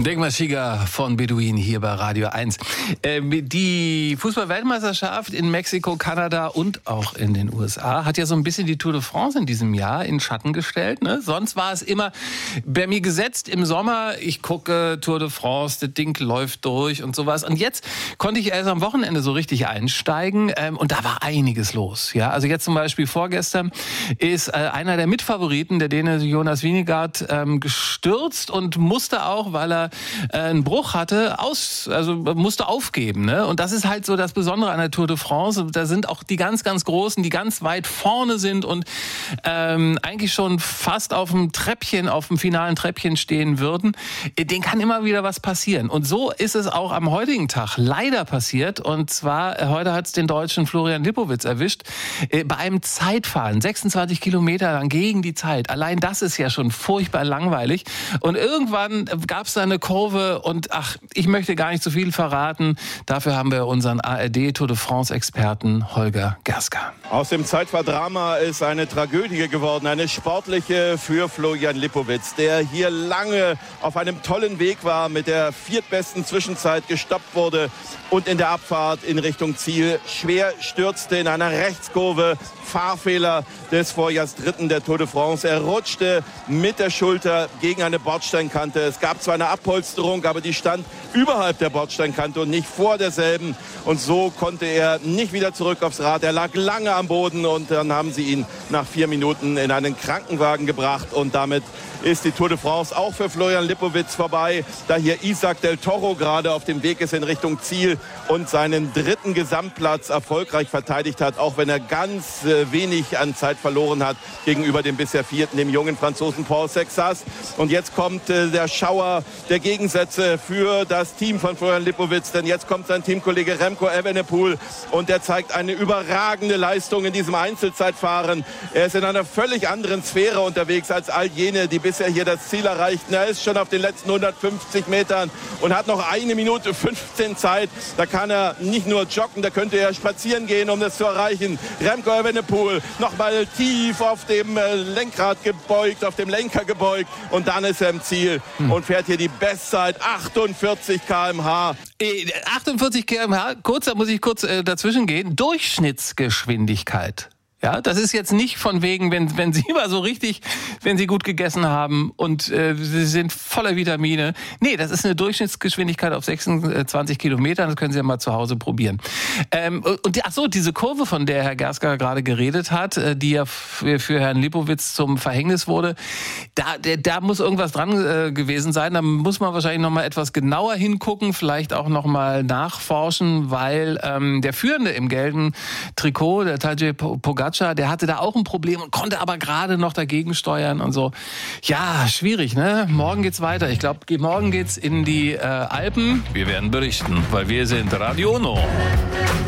Degmar Shiga von Beduin hier bei Radio 1. Die Fußball-Weltmeisterschaft in Mexiko, Kanada und auch in den USA hat ja so ein bisschen die Tour de France in diesem Jahr in Schatten gestellt. Ne? Sonst war es immer bei mir gesetzt im Sommer, ich gucke Tour de France, das Ding läuft durch und sowas. Und jetzt konnte ich erst am Wochenende so richtig einsteigen und da war einiges los. Ja? Also jetzt zum Beispiel vorgestern ist einer der Mitfavoriten, der Däne Jonas Vingegaard, gestürzt und musste auch, weil er einen Bruch hatte, musste aufgeben. Ne? Und das ist halt so das Besondere an der Tour de France. Da sind auch die ganz, ganz Großen, die ganz weit vorne sind und eigentlich schon fast auf dem finalen Treppchen stehen würden. Denen kann immer wieder was passieren. Und so ist es auch am heutigen Tag leider passiert. Und zwar, heute hat es den Deutschen Florian Lipowitz erwischt, bei einem Zeitfahren, 26 Kilometer lang gegen die Zeit. Allein das ist ja schon furchtbar langweilig. Und irgendwann gab es da eine Kurve und ich möchte gar nicht zu viel verraten. Dafür haben wir unseren ARD Tour de France Experten Holger Gerska. Aus dem Zeitfahrdrama ist eine Tragödie geworden, eine sportliche für Florian Lipowitz, der hier lange auf einem tollen Weg war, mit der viertbesten Zwischenzeit gestoppt wurde und in der Abfahrt in Richtung Ziel schwer stürzte in einer Rechtskurve. Fahrfehler des Vorjahrsdritten der Tour de France. Er rutschte mit der Schulter gegen eine Bordsteinkante. Es gab zwar eine Abpolsterung, aber die stand überhalb der Bordsteinkante und nicht vor derselben. Und so konnte er nicht wieder zurück aufs Rad. Er lag lange am Boden und dann haben sie ihn nach 4 Minuten in einen Krankenwagen gebracht. Und damit ist die Tour de France auch für Florian Lipowitz vorbei, da hier Isaac del Toro gerade auf dem Weg ist in Richtung Ziel und seinen 3. Gesamtplatz erfolgreich verteidigt hat, auch wenn er ganz wenig an Zeit verloren hat gegenüber dem bisher 4., dem jungen Franzosen Paul Sexas. Und jetzt kommt der Schauer der Gegensätze für das Team von Florian Lipowitz, denn jetzt kommt sein Teamkollege Remco Evenepoel und der zeigt eine überragende Leistung in diesem Einzelzeitfahren. Er ist in einer völlig anderen Sphäre unterwegs als all jene, die bisher hier das Ziel erreichten. Er ist schon auf den letzten 150 Metern und hat noch 1 Minute 15 Zeit. Da kann er nicht nur joggen, da könnte er spazieren gehen, um das zu erreichen. Remco Evenepoel nochmal tief auf dem Lenkrad gebeugt, auf dem Lenker gebeugt und dann ist er im Ziel und fährt hier die Bestzeit 48 km/h. 48 km/h, da muss ich kurz dazwischen gehen. Durchschnittsgeschwindigkeit. Ja, das ist jetzt nicht von wegen, wenn Sie mal so richtig, wenn Sie gut gegessen haben und Sie sind voller Vitamine. Nee, das ist eine Durchschnittsgeschwindigkeit auf 26 Kilometern. Das können Sie ja mal zu Hause probieren. Diese Kurve, von der Herr Gerska gerade geredet hat, die ja für Herrn Lipowitz zum Verhängnis wurde, da muss irgendwas dran gewesen sein. Da muss man wahrscheinlich noch mal etwas genauer hingucken, vielleicht auch noch mal nachforschen, weil der Führende im gelben Trikot, der Tadej Pogačar, der hatte da auch ein Problem und konnte aber gerade noch dagegen steuern und so. Ja, schwierig, ne? Morgen geht's weiter. Ich glaube, morgen geht's in die Alpen. Wir werden berichten, weil wir sind Radio Uno.